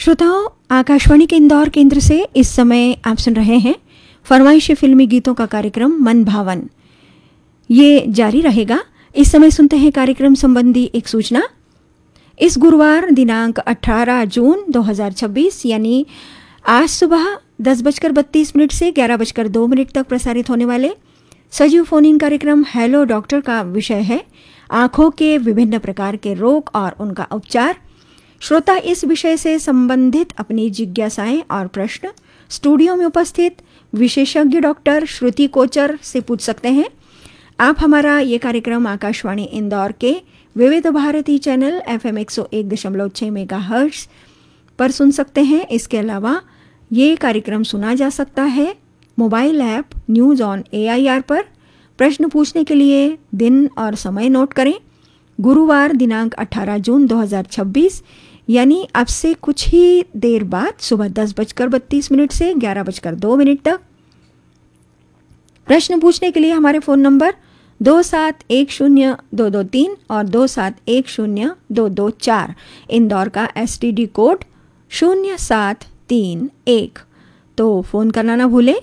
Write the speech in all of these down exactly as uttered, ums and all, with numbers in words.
श्रोताओं, आकाशवाणी के इंदौर केंद्र से इस समय आप सुन रहे हैं फरमाइशी फिल्मी गीतों का कार्यक्रम मन भावन। ये जारी रहेगा। इस समय सुनते हैं कार्यक्रम संबंधी एक सूचना। इस गुरुवार दिनांक अठारह जून दो हज़ार छब्बीस यानी आज सुबह दस बजकर बत्तीस मिनट से ग्यारह बजकर दो मिनट तक प्रसारित होने वाले सजीव फोन इन कार्यक्रम हेलो डॉक्टर का विषय है आँखों के विभिन्न प्रकार के रोग और उनका उपचार। श्रोता इस विषय से संबंधित अपनी जिज्ञासाएं और प्रश्न स्टूडियो में उपस्थित विशेषज्ञ डॉक्टर श्रुति कोचर से पूछ सकते हैं। आप हमारा ये कार्यक्रम आकाशवाणी इंदौर के विविध भारती चैनल एफ एम एक सौ एक दशमलव छः मेगा हर्ट्ज पर सुन सकते हैं। इसके अलावा ये कार्यक्रम सुना जा सकता है mobile app news on A I R पर। प्रश्न पूछने के लिए दिन और समय नोट करें। गुरुवार दिनांक अठारह जून दो हज़ार छब्बीस यानी अब से कुछ ही देर बाद सुबह दस बजकर बत्तीस मिनट से ग्यारह बजकर दो मिनट तक। प्रश्न पूछने के लिए हमारे फ़ोन नंबर दो सात एक शून्य दो दो तीन और दो सात एक शून्य दो दो चार, इंदौर का एस टी डी कोड शून्य सात तीन एक। तो फ़ोन करना ना भूलें।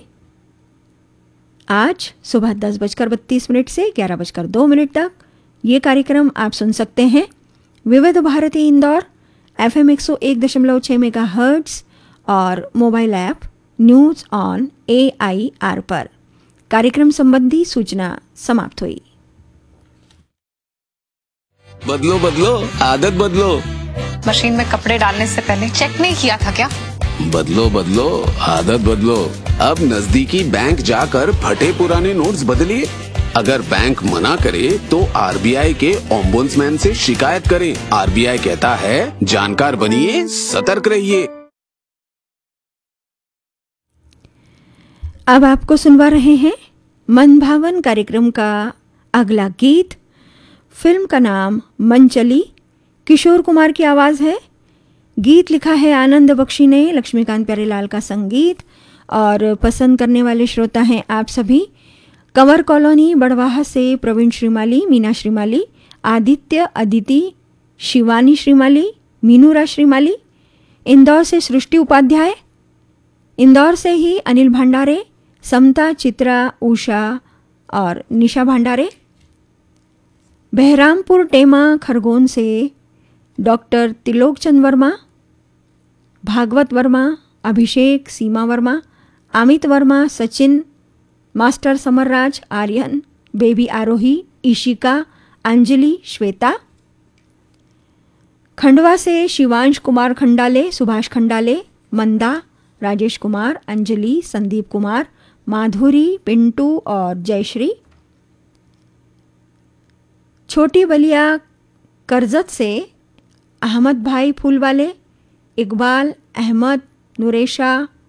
आज सुबह दस बजकर बत्तीस मिनट से ग्यारह बजकर दो मिनट तक ये कार्यक्रम आप सुन सकते हैं विविध भारती इंदौर एफ एम एक सौ एक दशमलव छः मेगा हर्ट्ज और mobile app news on A I R पर। कार्यक्रम संबंधी सूचना समाप्त हुई। बदलो बदलो आदत बदलो। मशीन में कपड़े डालने से पहले चेक नहीं किया था क्या? बदलो बदलो आदत बदलो। अब नजदीकी बैंक जाकर फटे पुराने नोट्स बदलिए। अगर बैंक मना करे तो आर बी आई के ओम्बुड्समैन से शिकायत करें। आर बी आई कहता है जानकार बनिए, सतर्क रहिए। अब आपको सुनवा रहे हैं मन भावन कार्यक्रम का अगला गीत। फिल्म का नाम मन चली, किशोर कुमार की आवाज़ है। गीत लिखा है आनंद बख्शी ने, लक्ष्मीकांत प्यारेलाल का संगीत और पसंद करने वाले श्रोता हैं आप सभी। कंवर कॉलोनी बड़वाहा से प्रवीण श्रीमाली, मीना श्रीमाली, आदित्य अदिति, शिवानी श्रीमाली, मीनूरा श्रीमाली। इंदौर से सृष्टि उपाध्याय, इंदौर से ही अनिल भंडारे, समता, चित्रा, उषा और निशा भंडारे। बहरामपुर टेमा खरगोन से डॉक्टर त्रिलोक चंद वर्मा, भागवत वर्मा, अभिषेक, सीमा वर्मा, अमित वर्मा, सचिन, मास्टर समरराज, आर्यन, बेबी आरोही, ईशिका, अंजलि, श्वेता। खंडवा से शिवांश कुमार खंडाले, सुभाष खंडाले, मंदा, राजेश कुमार, अंजलि, संदीप कुमार, माधुरी, पिंटू और जयश्री। छोटी बलिया करजत से अहमद भाई फूलवाले, इकबाल, अहमद, नुरेशा,